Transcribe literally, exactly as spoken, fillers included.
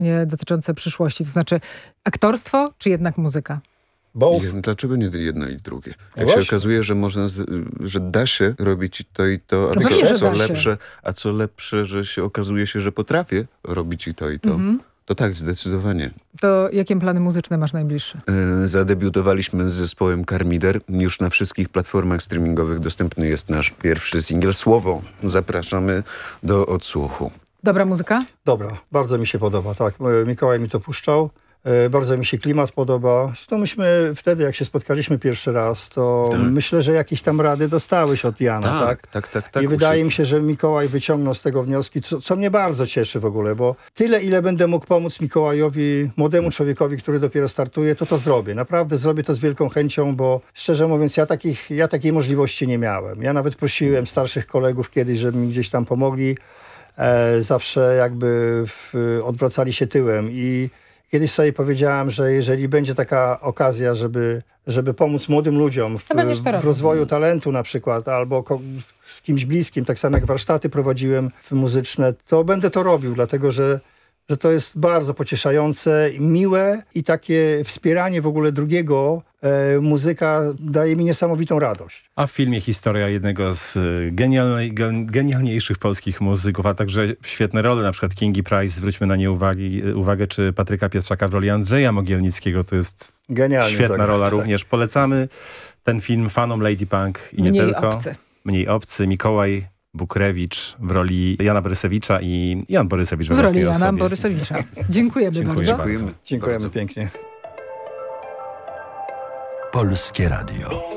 nie dotyczące przyszłości, to znaczy aktorstwo czy jednak muzyka? Both. Je- Dlaczego nie jedno i drugie? Jak właśnie. się okazuje, że można, z, że da się robić to i to, a No co, pewnie, że co da się. lepsze, a co lepsze, że się okazuje się, że potrafię robić i to i to. Mhm. To tak, zdecydowanie. To jakie plany muzyczne masz najbliższe? E, Zadebiutowaliśmy z zespołem Karmider. Już na wszystkich platformach streamingowych dostępny jest nasz pierwszy singiel Słowo. Zapraszamy do odsłuchu. Dobra muzyka? Dobra, bardzo mi się podoba, tak. E, Mikołaj mi to puszczał. E, Bardzo mi się klimat podoba. Zresztą myśmy wtedy, jak się spotkaliśmy pierwszy raz, to Tak. myślę, że jakieś tam rady dostałeś od Jana, tak? Tak, tak, tak. tak I wydaje uszy- mi się, że Mikołaj wyciągnął z tego wnioski, co, co mnie bardzo cieszy w ogóle, bo tyle, ile będę mógł pomóc Mikołajowi, młodemu człowiekowi, który dopiero startuje, to to zrobię. Naprawdę zrobię to z wielką chęcią, bo szczerze mówiąc, ja, takich, ja takiej możliwości nie miałem. Ja nawet prosiłem starszych kolegów kiedyś, żeby mi gdzieś tam pomogli. E, zawsze jakby w, odwracali się tyłem i kiedyś sobie powiedziałem, że jeżeli będzie taka okazja, żeby, żeby pomóc młodym ludziom w, To będziesz to w robił. rozwoju talentu na przykład, albo ko- z kimś bliskim, tak samo jak warsztaty prowadziłem muzyczne, to będę to robił, dlatego że, że to jest bardzo pocieszające, miłe i takie wspieranie w ogóle drugiego e, muzyka daje mi niesamowitą radość. A w filmie historia jednego z y, genialnej, gen, genialniejszych polskich muzyków, a także świetne role, na przykład Kingi Price, zwróćmy na nie uwagi, uwagę, czy Patryka Pietrzaka w roli Andrzeja Mogielnickiego, to jest Genialnie świetna zagrał, rola tak. również. Polecamy ten film fanom Lady Punk i nie Mniej tylko. obcy. Mniej obcy. Mikołaj Bukrewicz w roli Jana Borysewicza i Jan Borysewicz we W roli własnej Jana osobie. Borysewicza. Dziękujemy Dziękuję bardzo. bardzo. Dziękujemy. Dziękujemy Bardzo. pięknie. Polskie Radio.